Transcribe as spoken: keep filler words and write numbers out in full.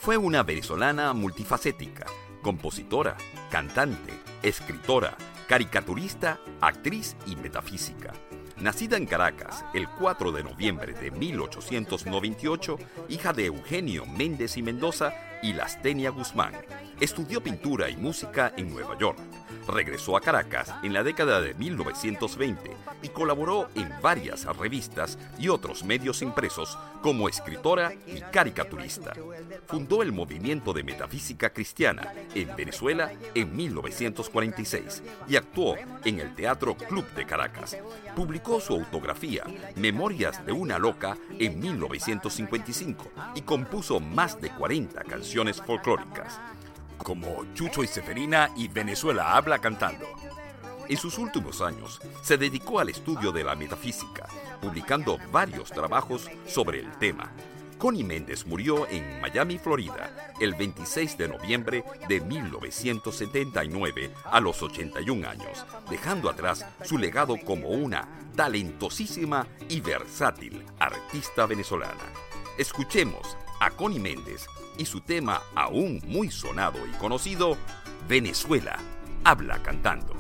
Fue una venezolana multifacética, compositora, cantante, escritora, caricaturista, actriz y metafísica. Nacida en Caracas el cuatro de noviembre de mil ochocientos noventa y ocho, hija de Eugenio Méndez y Mendoza y Lastenia Guzmán, estudió pintura y música en Nueva York. Regresó a Caracas en la década de mil novecientos veinte y colaboró en varias revistas y otros medios impresos como escritora y caricaturista. Fundó el movimiento de metafísica cristiana en Venezuela en mil novecientos cuarenta y seis y actuó en el Teatro Club de Caracas. Publicó su autografía Memorias de una loca en mil novecientos cincuenta y cinco y compuso más de cuarenta canciones folclóricas, como Chucho y Seferina y Venezuela habla cantando. En sus últimos años se dedicó al estudio de la metafísica, publicando varios trabajos sobre el tema. Connie Méndez murió en Miami, Florida, el veintiséis de noviembre de mil novecientos setenta y nueve a los ochenta y un años, dejando atrás su legado como una talentosísima y versátil artista venezolana. Escuchemos a Connie Méndez y su tema aún muy sonado y conocido, Venezuela habla cantando.